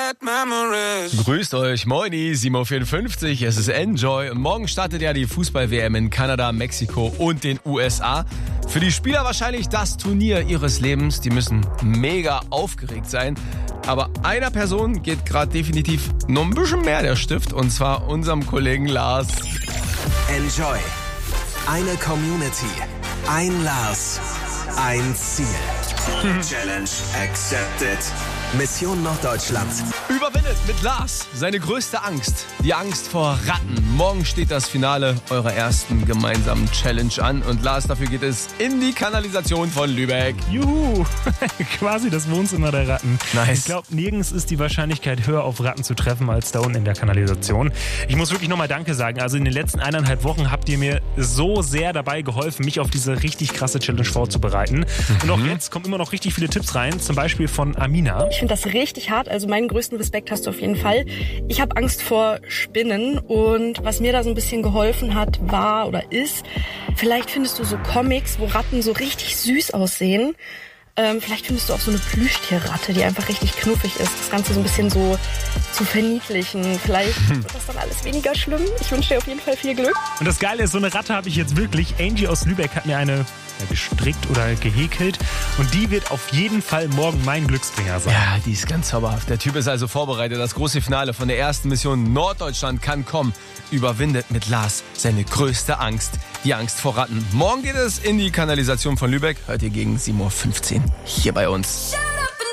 Grüßt euch, moini, 7.54 Uhr, es ist Enjoy. Morgen startet ja die Fußball-WM in Kanada, Mexiko und den USA. Für die Spieler wahrscheinlich das Turnier ihres Lebens. Die müssen mega aufgeregt sein. Aber einer Person geht gerade definitiv noch ein bisschen mehr der Stift, und zwar unserem Kollegen Lars. Enjoy. Eine Community. Ein Lars. Ein Ziel. Challenge accepted. Mission Norddeutschland. Überwindet mit Lars seine größte Angst, die Angst vor Ratten. Morgen steht das Finale eurer ersten gemeinsamen Challenge an und Lars, dafür geht es in die Kanalisation von Lübeck. Juhu, quasi das Wohnzimmer der Ratten. Nice. Ich glaube, nirgends ist die Wahrscheinlichkeit höher, auf Ratten zu treffen, als da unten in der Kanalisation. Ich muss wirklich nochmal Danke sagen. Also in den letzten 1,5 Wochen habt ihr mir so sehr dabei geholfen, mich auf diese richtig krasse Challenge vorzubereiten. Und auch jetzt kommen immer noch richtig viele Tipps rein, zum Beispiel von Amina. Ich finde das richtig hart, also meinen größten Respekt hast du auf jeden Fall. Ich habe Angst vor Spinnen und was mir da so ein bisschen geholfen hat, war oder ist, vielleicht findest du so Comics, wo Ratten so richtig süß aussehen. Vielleicht findest du auch so eine Plüschtierratte, die einfach richtig knuffig ist. Das Ganze so ein bisschen so zu verniedlichen. Vielleicht wird das dann alles weniger schlimm. Ich wünsche dir auf jeden Fall viel Glück. Und das Geile ist, so eine Ratte habe ich jetzt wirklich. Angie aus Lübeck hat mir eine gestrickt oder gehäkelt. Und die wird auf jeden Fall morgen mein Glücksbringer sein. Ja, die ist ganz zauberhaft. Der Typ ist also vorbereitet. Das große Finale von der ersten Mission Norddeutschland kann kommen. Überwindet mit Lars seine größte Angst, die Angst vor Ratten. Morgen geht es in die Kanalisation von Lübeck. Hört ihr gegen 7.15 Uhr hier bei uns.